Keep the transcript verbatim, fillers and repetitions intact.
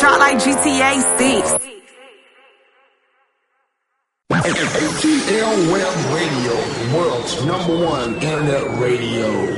drop like G T A six. A T L Web Radio, the world's number one internet radio.